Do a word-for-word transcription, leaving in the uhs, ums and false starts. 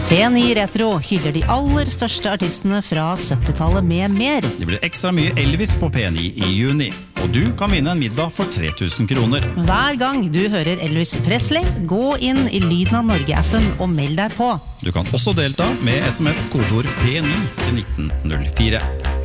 P ni Retro hyller de aller største artistene fra syttitallet med mer. Det blir ekstra mye Elvis på P ni i juni, og du kan vinne en middag for tre tusen kroner. Hver gang du hører Elvis Presley, gå inn i Lyden av Norge-appen og meld deg på. Du kan også delta med sms-kodord P ni til nitten null fire.